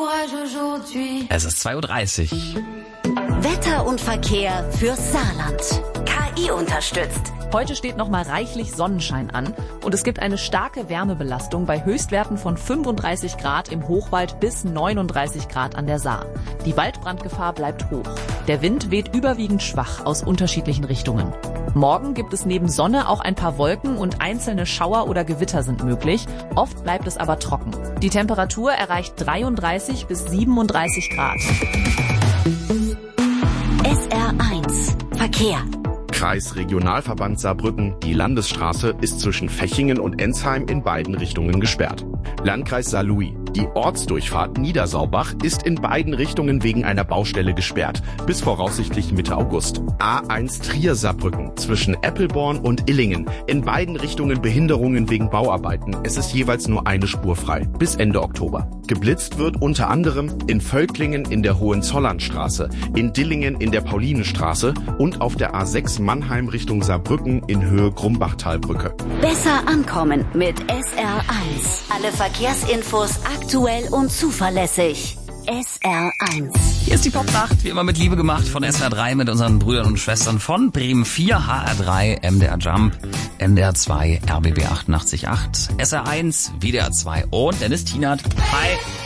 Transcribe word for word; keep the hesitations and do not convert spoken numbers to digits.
Es ist zwei Uhr dreißig. Wetter und Verkehr fürs Saarland. K I unterstützt. Heute steht noch mal reichlich Sonnenschein an und es gibt eine starke Wärmebelastung bei Höchstwerten von fünfunddreißig Grad im Hochwald bis neununddreißig Grad an der Saar. Die Waldbrandgefahr bleibt hoch. Der Wind weht überwiegend schwach aus unterschiedlichen Richtungen. Morgen gibt es neben Sonne auch ein paar Wolken und einzelne Schauer oder Gewitter sind möglich. Oft bleibt es aber trocken. Die Temperatur erreicht dreiunddreißig bis siebenunddreißig Grad. S R eins Verkehr. Kreisregionalverband Saarbrücken. Die Landesstraße ist zwischen Fechingen und Ensheim in beiden Richtungen gesperrt. Landkreis Saarlouis. Die Ortsdurchfahrt Niedersaubach ist in beiden Richtungen wegen einer Baustelle gesperrt, bis voraussichtlich Mitte August. A eins Trier-Saarbrücken zwischen Eppelborn und Illingen. In beiden Richtungen Behinderungen wegen Bauarbeiten. Es ist jeweils nur eine Spur frei, bis Ende Oktober. Geblitzt wird unter anderem in Völklingen in der Hohenzollernstraße, in Dillingen in der Paulinenstraße und auf der A sechs Mannheim Richtung Saarbrücken in Höhe Grumbachtalbrücke. Besser ankommen mit S R eins. Alle Verkehrsinfos aktuell und zuverlässig. S R eins. Hier ist die Popnacht, wie immer mit Liebe gemacht von S W R drei mit unseren Brüdern und Schwestern von Bremen vier, H R drei, M D R Jump, N D R zwei, R B B achtundachtzig Komma acht, S R eins, W D R zwei und Dennis Tienert. Hi!